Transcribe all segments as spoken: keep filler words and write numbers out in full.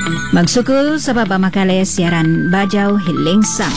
Magsukul sa papamakali siaran Bajau Hilingsang.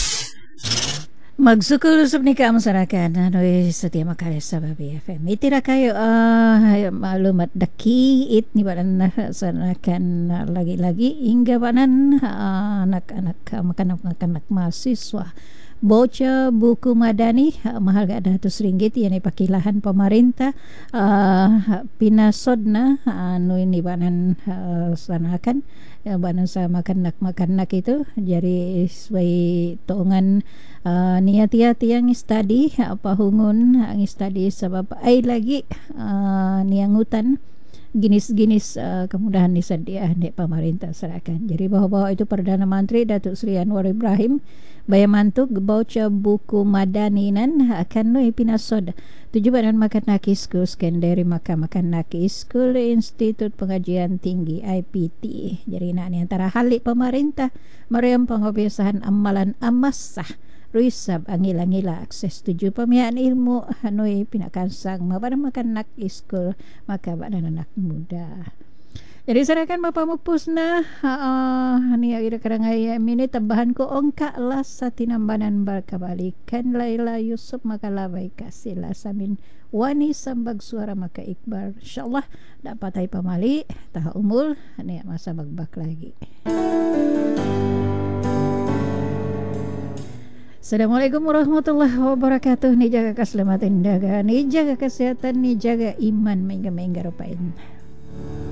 Magsukul sa nika masyarakat anoy setia makali sa Babi F M. Itira kayo uh, maklumat daki it ni badan sanakan lagi-lagi hingga banan uh, anak-anak makanak-anak mahasiswa. Bocah buku madani mahal gak ada ratus ringgit yang dipakilahan pemerintah uh, pinasodna anu ini banan uh, sanakan ya, banan sa makanak-makanak itu jadi sesuai tongan uh, niat-niat yang study apa hungun ang study sebab ay lagi uh, niang hutan ginis-ginis uh, kemudahan disediakan di pemerintah serahkan. Jadi bahwa itu Perdana Menteri Datuk Seri Anwar Ibrahim bayamantuk bauca buku madaninan akan nui pinasod tujuh badan makan naki school scan dari makan makan naki school Institut Pengajian Tinggi I P T. Jadi nak ni antara halik pemerintah meriam pengobiasahan amalan amasah Ruisab angila-ngila akses tujuh pemiaan ilmu hanoi pinakansang mapada makan nak iskul maka badan anak muda. Jadi serahkan Bapak Mupusna uh, ni ira karangaya mini tambahan ko ongka las sa tinambanan barkabalikan Laila Yusuf maka labai kasih samin wani sambag suara maka Iqbal insyaallah dapat ay pamali tah umul ni masa bagbak lagi. Assalamualaikum warahmatullahi wabarakatuh. Ni jaga keselamatan daga, ni jaga kesehatan, ni jaga iman mengga-mengga rupain.